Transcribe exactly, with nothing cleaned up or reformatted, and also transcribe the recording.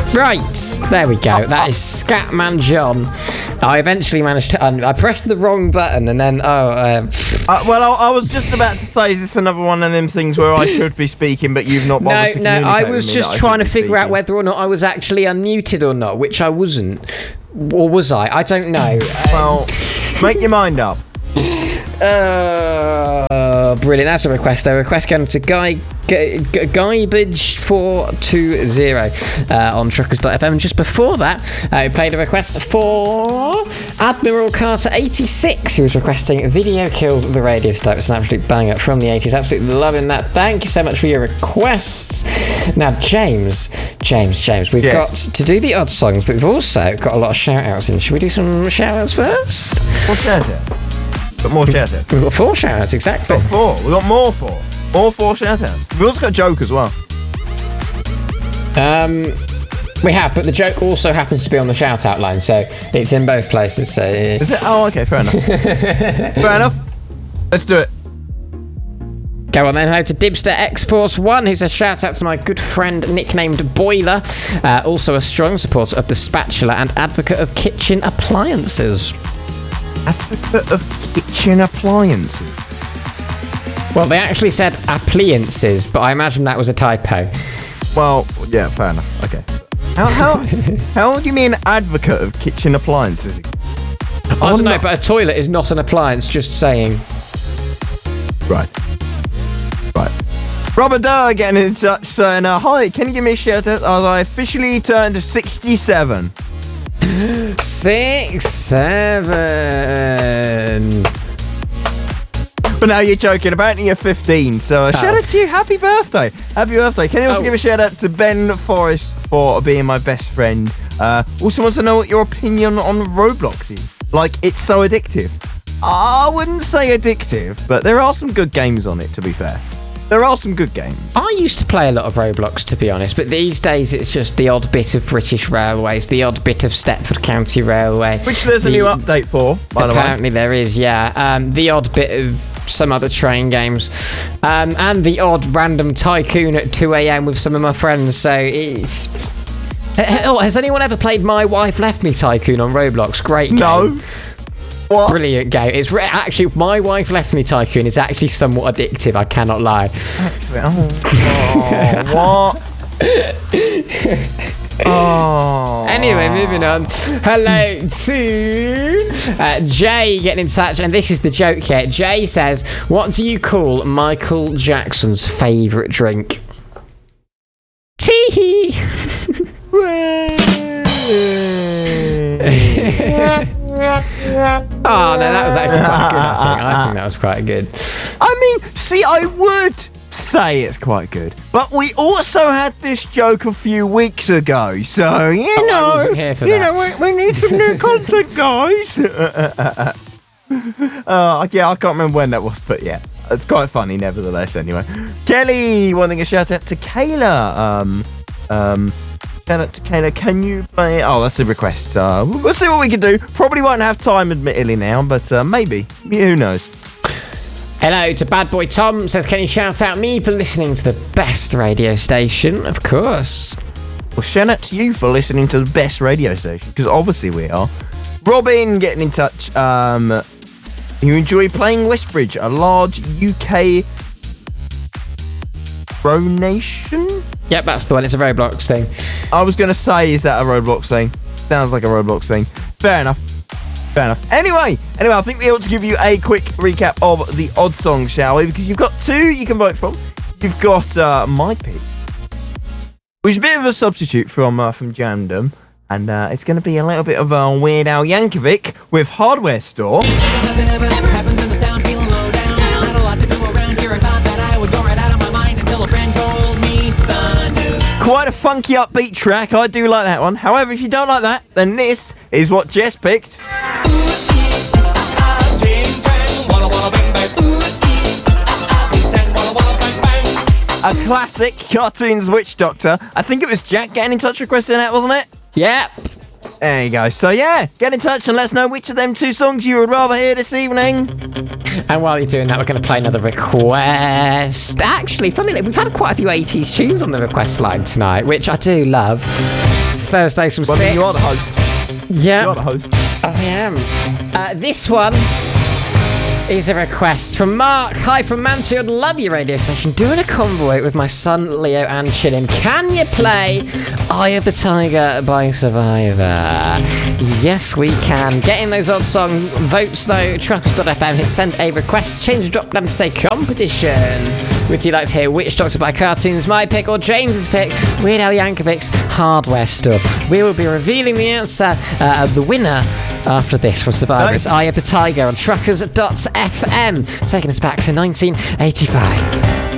Right, there we go. That is Scatman John. I eventually managed to... Un- I pressed the wrong button and then... Oh, uh, uh, well, I, I was just about to say, is this another one of them things where I should be speaking, but you've not bothered to No, no, I communicate was with me just that I trying to should be figure out speaking? whether or not I was actually unmuted or not, which I wasn't. Or was I? I don't know. Well, make your mind up. Uh, brilliant. That's a request. A request going to Guy G- G- Garbage four two zero uh, on truckers dot f m. Just before that, uh, we played a request for Admiral Carter eighty-six, who was requesting Video Killed the Radio Star. It's an absolute banger from the eighties. Absolutely loving that. Thank you so much for your requests. Now, James, James, James, we've Yes. got to do the odd songs, but we've also got a lot of shout outs in. Should we do some shout outs first? More shout-outs. Got more shout-outs. We've got four shout outs, exactly. Got four. We've got more four. More four shout-outs. We've also got a joke as well. Um, we have, but the joke also happens to be on the shout-out line, so it's in both places. So Is it? Oh, okay, fair enough. Fair enough. Let's do it. go on then. Hello to Dibster X Force One, who says shout out to my good friend nicknamed Boiler, uh, also a strong supporter of the spatula and advocate of kitchen appliances. Advocate of kitchen appliances. Well, they actually said appliances, but I imagine that was a typo. Well, yeah, fair enough. Okay. How how how do you mean advocate of kitchen appliances? I don't know, but a toilet is not an appliance. Just saying. Right. Right. Robert Durr getting in touch saying, uh, hi, can you give me a shout out as I officially turned sixty-seven? Six, seven. But now you're joking. Apparently you're fifteen. So uh, Oh. shout out to you. Happy birthday. Happy birthday. Can you also Oh. give a shout out to Ben Forrest for being my best friend? Uh, also want to know what your opinion on Roblox is. Like, it's so addictive. I wouldn't say addictive, but there are some good games on it, to be fair. There are some good games. I used to play a lot of Roblox, to be honest, but these days it's just the odd bit of British Railways, the odd bit of Stepford County Railway. Which there's a the, new update for, by the way. Apparently there is, yeah. Um, the odd bit of some other train games. Um, and the odd random tycoon at two a.m. with some of my friends, so it's... Oh, has anyone ever played My Wife Left Me Tycoon on Roblox? Great game. No. What? Brilliant game. It's re- actually My Wife Left Me Tycoon is actually somewhat addictive. I cannot lie. Oh, what? Oh. Anyway, moving on. Hello to uh, Jay getting in touch, and this is the joke here. Jay says, "What do you call Michael Jackson's favourite drink?" Tee. Oh no, that was actually quite good. I think. I think that was quite good. I mean, see, I would say it's quite good, but we also had this joke a few weeks ago, so you Oh, I know, wasn't here for you that. know, we, we need some new content, guys. uh, yeah, I can't remember when that was, but yeah, it's quite funny, nevertheless. Anyway, Kelly wanting a shout out to Kayla. Um, um. Shout out to Kayla. Can you play? Oh, that's a request. Uh, we'll see what we can do. Probably won't have time, admittedly, now, but uh, maybe. Who knows? Hello to Bad Boy Tom, says, "Can you shout out me for listening to the best radio station?" Of course. Well, shout out to you for listening to the best radio station, because obviously we are. Robin getting in touch. Um, you enjoy playing Westbridge, a large U K pro nation? Yep, that's the one. It's a Roblox thing. I was going to say, is that a Roblox thing? Sounds like a Roblox thing. Fair enough. Fair enough. Anyway, anyway, I think we ought to give you a quick recap of the odd song, shall we? Because you've got two you can vote from. You've got uh, My Pick, which is a bit of a substitute from uh, from Jandom, and uh, it's going to be a little bit of a Weird Al Yankovic with Hardware Store. Nothing ever, ever happens in this town, feeling low down. Not a lot to do around here. I thought that I would go right out of my mind until a friend told me the news. Quite a funky upbeat track. I do like that one. However, if you don't like that, then this is what Jess picked. A classic cartoons Witch Doctor. I think it was Jack getting in touch requesting that, wasn't it? Yep. There you go. So yeah, get in touch and let us know which of them two songs you would rather hear this evening. And while you're doing that, we're going to play another request. Actually, funnily, we've had quite a few eighties tunes on the request line tonight, which I do love. Thursdays from Well, I six. mean, you are the host. Yeah, You are the host. I am. Uh, this one is a request from Mark. Hi from Mansfield. Love your radio station. Doing a convoy with my son Leo and chillin'. Can you play Eye of the Tiger by Survivor? Yes, we can. Get in those odd song votes though. Truckers dot f m. Hit send a request. Change the drop down to say competition. Would you like to hear which Doctor by Cartoons, my pick, or James's pick? Weird Al Yankovic's Hardware Store. We will be revealing the answer uh, of the winner after this from Survivor. It's Eye of the Tiger on Truckers dot f m, taking us back to nineteen eighty-five.